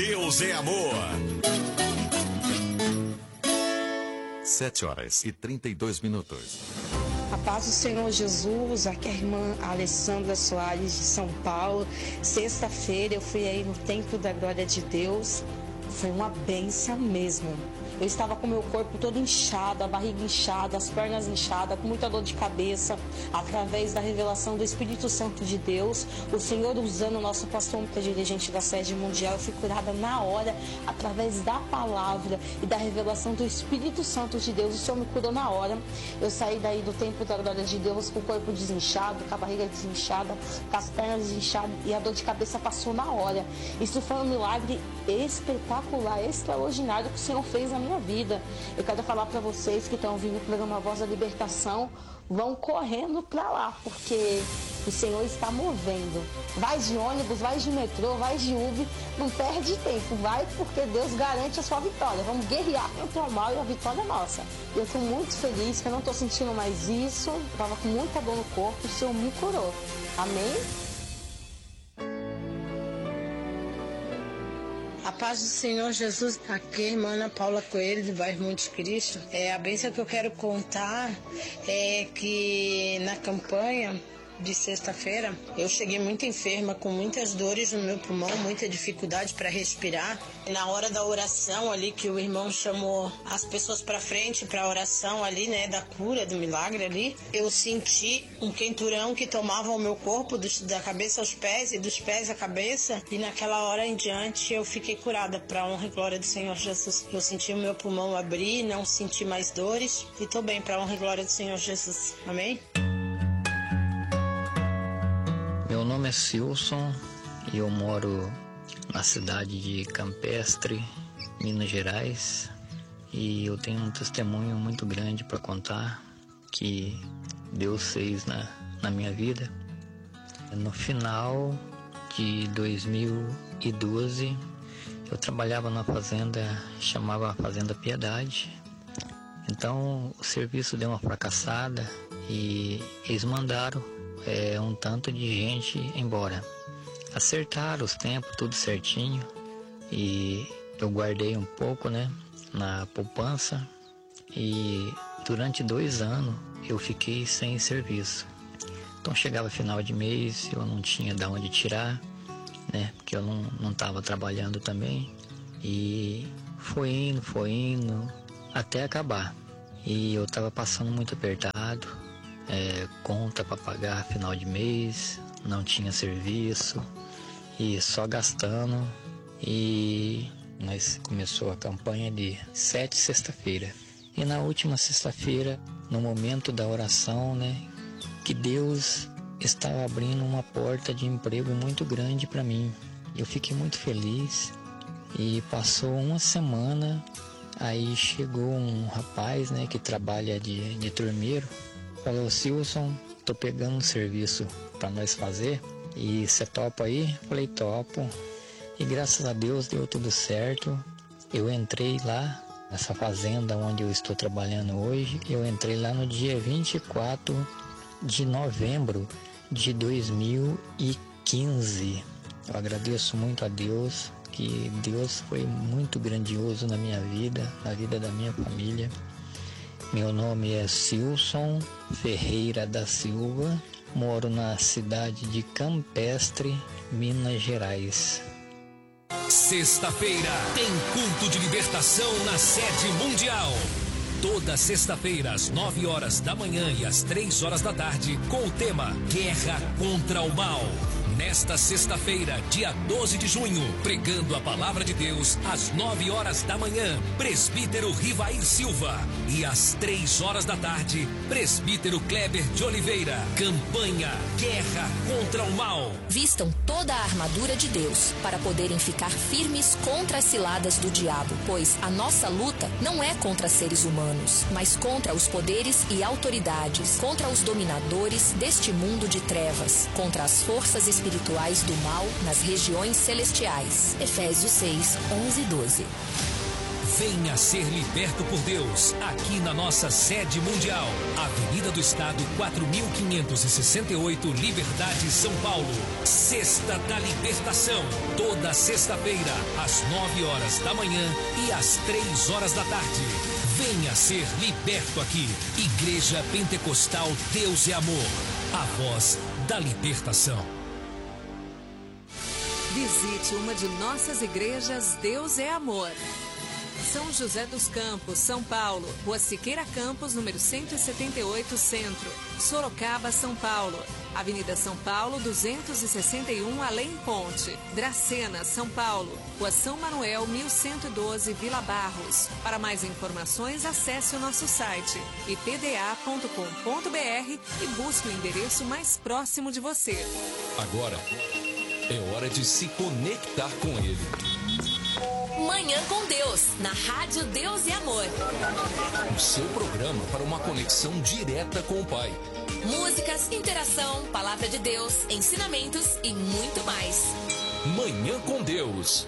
Deus é amor. 7h32. A paz do Senhor Jesus, aqui é a irmã Alessandra Soares de São Paulo. Sexta-feira eu fui aí no Templo da Glória de Deus. Foi uma bênção mesmo. Eu estava com o meu corpo todo inchado, a barriga inchada, as pernas inchadas, com muita dor de cabeça. Através da revelação do Espírito Santo de Deus, o Senhor usando o nosso pastor, que é dirigente da sede mundial, eu fui curada na hora, através da palavra e da revelação do Espírito Santo de Deus. O Senhor me curou na hora. Eu saí daí do Templo da Glória de Deus com o corpo desinchado, com a barriga desinchada, com as pernas desinchadas, e a dor de cabeça passou na hora. Isso foi um milagre espetacular, extraordinário que o Senhor fez na minha vida. Eu quero falar para vocês que estão ouvindo o programa Voz da Libertação, vão correndo para lá, porque o Senhor está movendo. Vai de ônibus, vai de metrô, vai de Uber, não perde tempo, vai, porque Deus garante a sua vitória. Vamos guerrear contra o mal e a vitória é nossa. Eu estou muito feliz que eu não estou sentindo mais isso, estava com muita dor no corpo, o Senhor me curou. Amém? A paz do Senhor Jesus, aqui irmã Ana Paula Coelho, do bairro Monte Cristo. A bênção que eu quero contar é que na campanha de sexta-feira eu cheguei muito enferma, com muitas dores no meu pulmão, muita dificuldade para respirar. Na hora da oração ali, que o irmão chamou as pessoas para frente para a oração ali, né, da cura, do milagre ali, eu senti um quenturão que tomava o meu corpo da cabeça aos pés e dos pés à cabeça, e naquela hora em diante eu fiquei curada, para honra e glória do Senhor Jesus. Eu senti o meu pulmão abrir, não senti mais dores e tô bem, para honra e glória do Senhor Jesus. Amém? Meu nome é Silson e eu moro na cidade de Campestre, Minas Gerais, e eu tenho um testemunho muito grande para contar que Deus fez na minha vida. No final de 2012, eu trabalhava numa fazenda, chamava Fazenda Piedade. Então o serviço deu uma fracassada e eles mandaram um tanto de gente embora. Acertaram os tempos, tudo certinho, e eu guardei um pouco, na poupança, e durante 2 anos eu fiquei sem serviço. Então chegava final de mês, eu não tinha de onde tirar, porque eu não estava trabalhando também, e foi indo, até acabar. E eu estava passando muito apertado, conta para pagar final de mês, não tinha serviço e só gastando. E nós começou a campanha de 7 sexta-feira, e na última sexta-feira, no momento da oração, que Deus estava abrindo uma porta de emprego muito grande para mim. Eu fiquei muito feliz, e passou uma semana, aí chegou um rapaz, que trabalha de turmeiro. Falou: Silson, tô pegando um serviço para nós fazer, e você topa aí? Falei: topo. E graças a Deus deu tudo certo. Eu entrei lá nessa fazenda onde eu estou trabalhando hoje. Eu entrei lá no dia 24 de novembro de 2015. Eu agradeço muito a Deus, que Deus foi muito grandioso na minha vida, na vida da minha família. Meu nome é Silson Ferreira da Silva, moro na cidade de Campestre, Minas Gerais. Sexta-feira tem culto de libertação na sede mundial. Toda sexta-feira às 9h da manhã e às 3h da tarde, com o tema Guerra contra o Mal. Nesta sexta-feira, dia 12 de junho, pregando a palavra de Deus às 9h da manhã, presbítero Rivair Silva, e às 3h da tarde, presbítero Kleber de Oliveira. Campanha Guerra contra o Mal. Vistam toda a armadura de Deus para poderem ficar firmes contra as ciladas do diabo, pois a nossa luta não é contra seres humanos, mas contra os poderes e autoridades, contra os dominadores deste mundo de trevas, contra as forças espirituais do mal nas regiões celestiais. Efésios 6, 11 e 12. Venha ser liberto por Deus, aqui na nossa sede mundial. Avenida do Estado, 4568, Liberdade, São Paulo. Sexta da Libertação. Toda sexta-feira, às 9 horas da manhã e às 3 horas da tarde. Venha ser liberto aqui. Igreja Pentecostal Deus é Amor. A voz da libertação. Visite uma de nossas igrejas Deus é Amor. São José dos Campos, São Paulo, Rua Siqueira Campos, número 178, Centro, Sorocaba, São Paulo, Avenida São Paulo, 261, Além Ponte, Dracena, São Paulo, Rua São Manuel, 1112, Vila Barros. Para mais informações, acesse o nosso site ipda.com.br e busque o endereço mais próximo de você. Agora é hora de se conectar com Ele. Manhã com Deus, na Rádio Deus e Amor. O seu programa para uma conexão direta com o Pai. Músicas, interação, palavra de Deus, ensinamentos e muito mais. Manhã com Deus.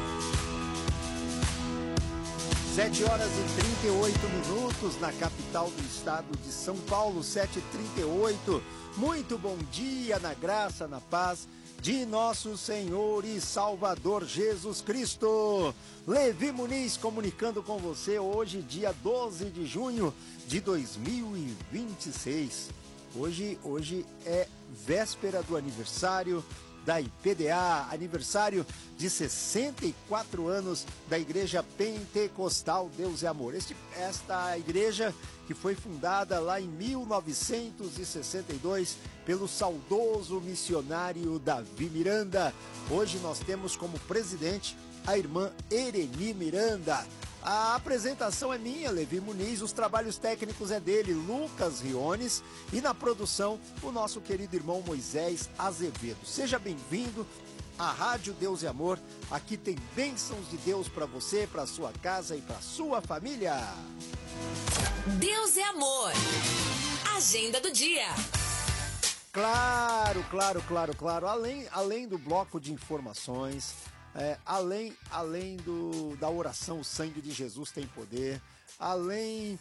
7 horas e 38 minutos na capital do estado de São Paulo, 7h38. Muito bom dia, na graça, na paz de nosso Senhor e Salvador Jesus Cristo. Levi Muniz comunicando com você hoje, dia 12 de junho de 2026. Hoje é véspera do aniversário da IPDA, aniversário de 64 anos da Igreja Pentecostal Deus é Amor. Esta igreja que foi fundada lá em 1962 pelo saudoso missionário Davi Miranda. Hoje nós temos como presidente a irmã Ereni Miranda. A apresentação é minha, Levi Muniz, os trabalhos técnicos é dele, Lucas Riones, e na produção, o nosso querido irmão Moisés Azevedo. Seja bem-vindo à Rádio Deus e Amor. Aqui tem bênçãos de Deus para você, para sua casa e para sua família. Deus é Amor. Agenda do dia. Claro. Além do bloco de informações, além da oração, o sangue de Jesus tem poder, além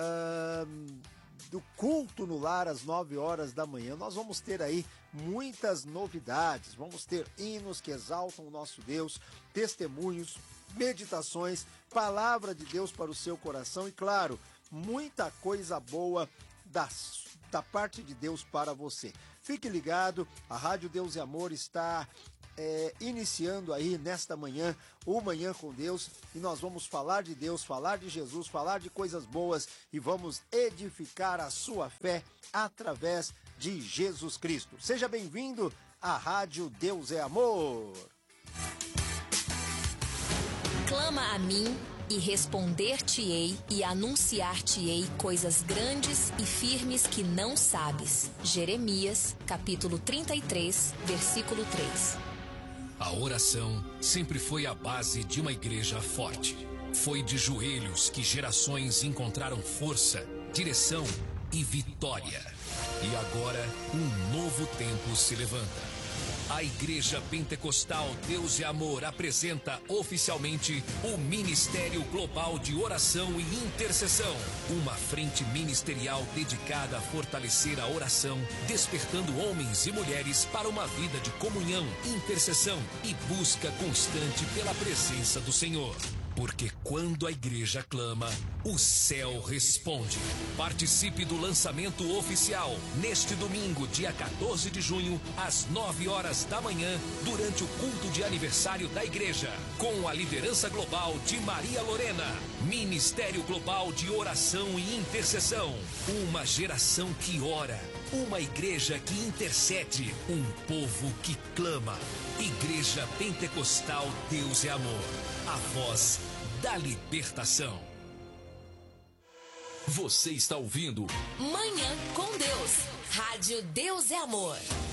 do culto no lar às 9 horas da manhã, nós vamos ter aí muitas novidades, vamos ter hinos que exaltam o nosso Deus, testemunhos, meditações, palavra de Deus para o seu coração e, claro, muita coisa boa da parte de Deus para você. Fique ligado, a Rádio Deus e Amor está iniciando aí nesta manhã, o Manhã com Deus, e nós vamos falar de Deus, falar de Jesus, falar de coisas boas e vamos edificar a sua fé através de Jesus Cristo. Seja bem-vindo à Rádio Deus é Amor. Clama a mim e responder-te-ei e anunciar-te-ei coisas grandes e firmes que não sabes. Jeremias, capítulo 33, versículo 3. A oração sempre foi a base de uma igreja forte. Foi de joelhos que gerações encontraram força, direção e vitória. E agora, um novo tempo se levanta. A Igreja Pentecostal Deus e Amor apresenta oficialmente o Ministério Global de Oração e Intercessão. Uma frente ministerial dedicada a fortalecer a oração, despertando homens e mulheres para uma vida de comunhão, intercessão e busca constante pela presença do Senhor. Porque quando a igreja clama, o céu responde. Participe do lançamento oficial neste domingo, dia 14 de junho, às 9 horas da manhã, durante o culto de aniversário da igreja, com a liderança global de Maria Lorena. Ministério Global de Oração e Intercessão. Uma geração que ora. Uma igreja que intercede. Um povo que clama. Igreja Pentecostal Deus é Amor. A voz da libertação. Você está ouvindo Manhã com Deus. Rádio Deus é Amor.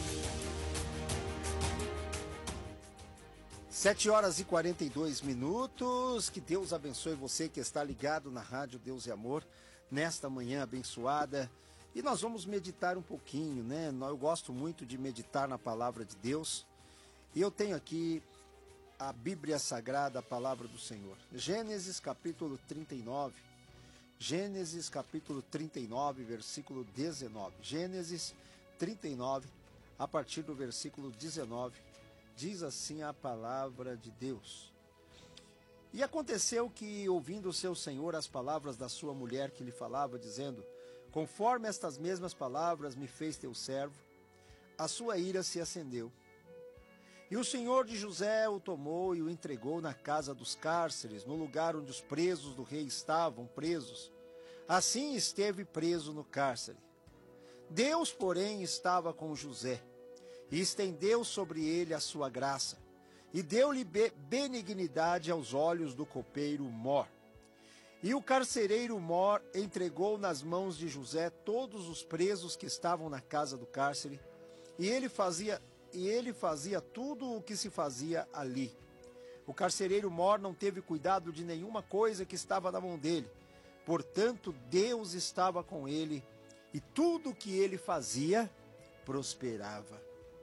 7 horas e 42 minutos. Que Deus abençoe você que está ligado na Rádio Deus e Amor nesta manhã abençoada. E nós vamos meditar um pouquinho, né? Eu gosto muito de meditar na palavra de Deus. E eu tenho aqui a Bíblia Sagrada, a palavra do Senhor. Gênesis capítulo 39. Gênesis capítulo 39, versículo 19. Gênesis 39, a partir do versículo 19, diz assim a palavra de Deus. E aconteceu que, ouvindo o seu senhor as palavras da sua mulher que lhe falava, dizendo: conforme estas mesmas palavras me fez teu servo, a sua ira se acendeu. E o senhor de José o tomou e o entregou na casa dos cárceres, no lugar onde os presos do rei estavam presos. Assim esteve preso no cárcere. Deus, porém, estava com José, e estendeu sobre ele a sua graça, e deu-lhe benignidade aos olhos do copeiro Mor. E o carcereiro Mor entregou nas mãos de José todos os presos que estavam na casa do cárcere, e ele fazia tudo o que se fazia ali. O carcereiro Mor não teve cuidado de nenhuma coisa que estava na mão dele. Portanto, Deus estava com ele, e tudo o que ele fazia prosperava.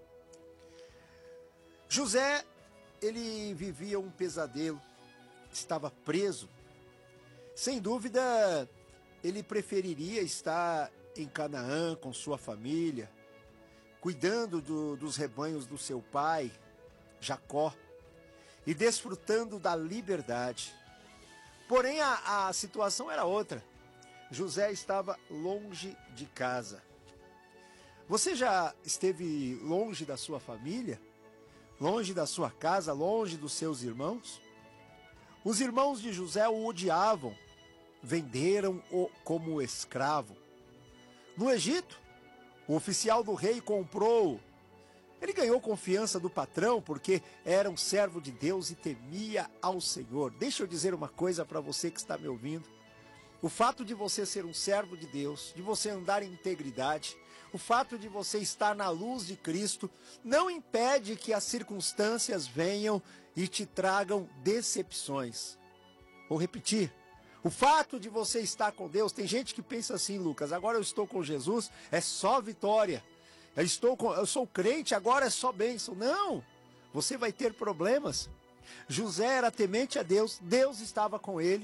José, ele vivia um pesadelo, estava preso. Sem dúvida, ele preferiria estar em Canaã com sua família, cuidando dos rebanhos do seu pai, Jacó, e desfrutando da liberdade. Porém, a situação era outra. José estava longe de casa. Você já esteve longe da sua família? Longe da sua casa, longe dos seus irmãos? Os irmãos de José o odiavam, venderam-o como escravo. No Egito, o oficial do rei comprou-o. Ele ganhou confiança do patrão porque era um servo de Deus e temia ao Senhor. Deixa eu dizer uma coisa para você que está me ouvindo. O fato de você ser um servo de Deus, de você andar em integridade, o fato de você estar na luz de Cristo, não impede que as circunstâncias venham e te tragam decepções. Vou repetir. O fato de você estar com Deus, tem gente que pensa assim, Lucas, agora eu estou com Jesus, é só vitória. Eu sou crente, agora é só bênção. Não, você vai ter problemas. José era temente a Deus, Deus estava com ele.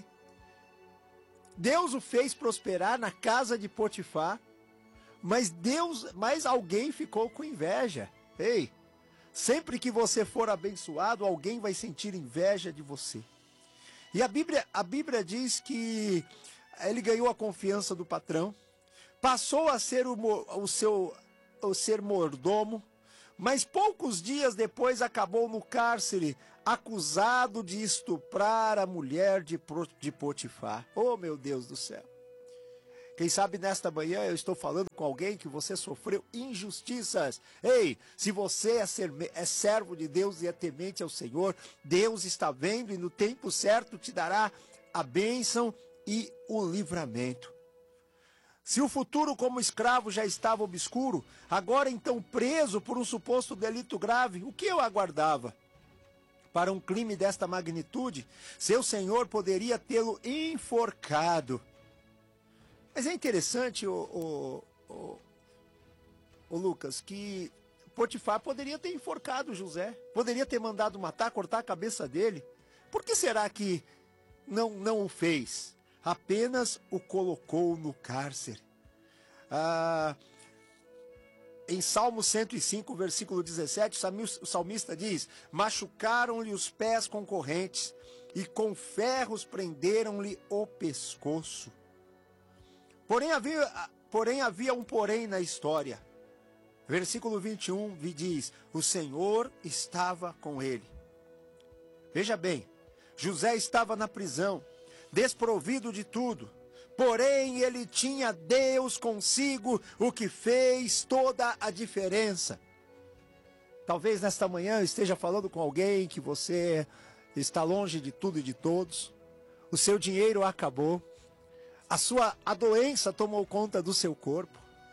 Deus o fez prosperar na casa de Potifar, mas alguém ficou com inveja. Ei, sempre que você for abençoado, alguém vai sentir inveja de você. E a Bíblia diz que ele ganhou a confiança do patrão, passou a ser o ser mordomo, mas poucos dias depois acabou no cárcere, acusado de estuprar a mulher de Potifar. Oh, meu Deus do céu! Quem sabe nesta manhã eu estou falando com alguém que você sofreu injustiças. Ei, se você é servo de Deus e é temente ao Senhor, Deus está vendo e no tempo certo te dará a bênção e o livramento. Se o futuro como escravo já estava obscuro, agora então preso por um suposto delito grave, o que eu aguardava? Para um crime desta magnitude, seu senhor poderia tê-lo enforcado. Mas é interessante, Lucas, que Potifar poderia ter enforcado José, poderia ter mandado matar, cortar a cabeça dele. Por que será que não o fez? Apenas o colocou no cárcere. Em Salmo 105, versículo 17, o salmista diz: machucaram-lhe os pés com correntes e com ferros prenderam-lhe o pescoço. Porém havia um porém na história. Versículo 21 diz: o Senhor estava com ele. Veja bem, José estava na prisão, desprovido de tudo. Porém, ele tinha Deus consigo, o que fez toda a diferença. Talvez nesta manhã eu esteja falando com alguém que você está longe de tudo e de todos. O seu dinheiro acabou. A doença tomou conta do seu corpo.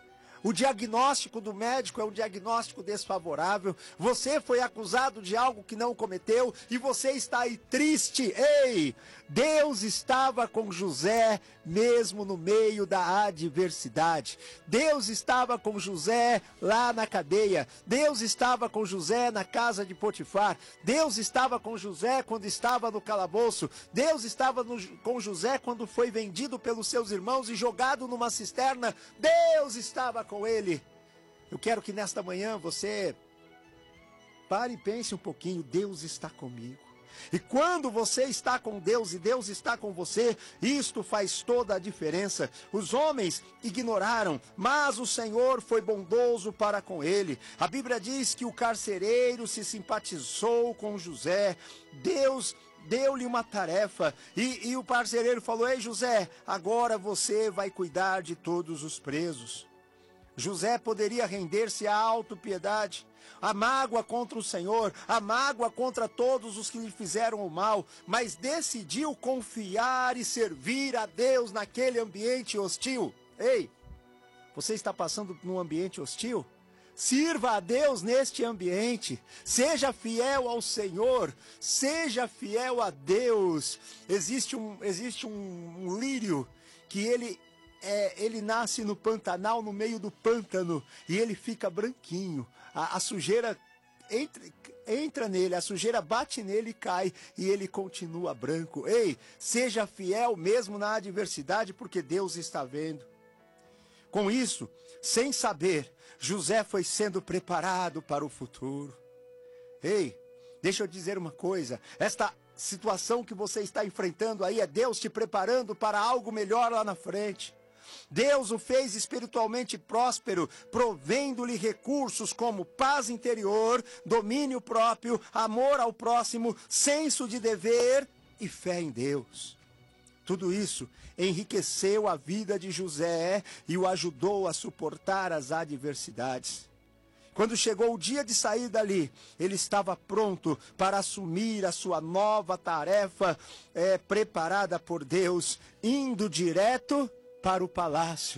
O diagnóstico do médico é um diagnóstico desfavorável. Você foi acusado de algo que não cometeu e você está aí triste. Ei, Deus estava com José mesmo no meio da adversidade. Deus estava com José lá na cadeia. Deus estava com José na casa de Potifar. Deus estava com José quando estava no calabouço. Deus estava com José quando foi vendido pelos seus irmãos e jogado numa cisterna. Deus estava com ele. Eu quero que nesta manhã você pare e pense um pouquinho. Deus está comigo. E quando você está com Deus e Deus está com você, isto faz toda a diferença. Os homens ignoraram, mas o Senhor foi bondoso para com ele. A Bíblia diz que o carcereiro se simpatizou com José. Deus deu-lhe uma tarefa e o carcereiro falou: ei José, agora você vai cuidar de todos os presos. José poderia render-se à autopiedade, a mágoa contra o Senhor, a mágoa contra todos os que lhe fizeram o mal, mas decidiu confiar e servir a Deus naquele ambiente hostil. Ei, você está passando num ambiente hostil? Sirva a Deus neste ambiente, seja fiel ao Senhor, seja fiel a Deus. Existe um lírio que ele nasce no Pantanal, no meio do pântano, e ele fica branquinho. A sujeira entra nele, a sujeira bate nele e cai, e ele continua branco. Ei, seja fiel mesmo na adversidade, porque Deus está vendo. Com isso, sem saber, José foi sendo preparado para o futuro. Ei, deixa eu dizer uma coisa, esta situação que você está enfrentando aí é Deus te preparando para algo melhor lá na frente. Deus o fez espiritualmente próspero, provendo-lhe recursos como paz interior, domínio próprio, amor ao próximo, senso de dever e fé em Deus. Tudo isso enriqueceu a vida de José e o ajudou a suportar as adversidades. Quando chegou o dia de sair dali, ele estava pronto para assumir a sua nova tarefa preparada por Deus, indo direto para o palácio.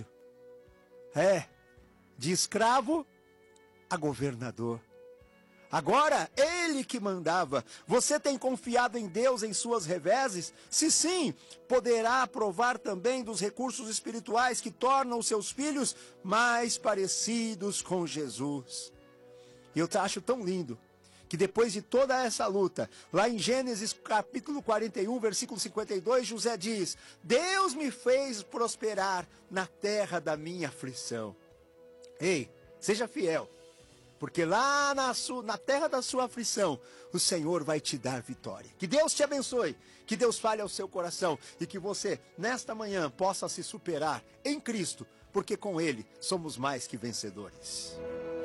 De escravo a governador. Agora, ele que mandava. Você tem confiado em Deus em suas reveses? Se sim, poderá provar também dos recursos espirituais que tornam os seus filhos mais parecidos com Jesus. E eu acho tão lindo que depois de toda essa luta, lá em Gênesis capítulo 41, versículo 52, José diz: Deus me fez prosperar na terra da minha aflição. Ei, seja fiel, porque lá na terra da sua aflição, o Senhor vai te dar vitória. Que Deus te abençoe, que Deus fale ao seu coração e que você, nesta manhã, possa se superar em Cristo, porque com Ele somos mais que vencedores.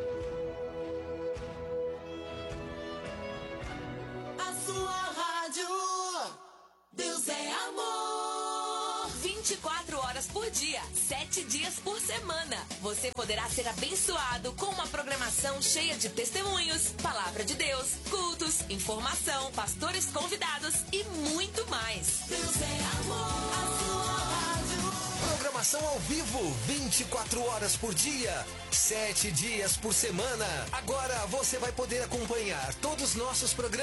Deus é amor. 24 horas por dia, 7 dias por semana. Você poderá ser abençoado com uma programação cheia de testemunhos, palavra de Deus, cultos, informação, pastores convidados e muito mais. Deus é amor. A sua rádio. Programação ao vivo, 24 horas por dia, 7 dias por semana. Agora você vai poder acompanhar todos os nossos programas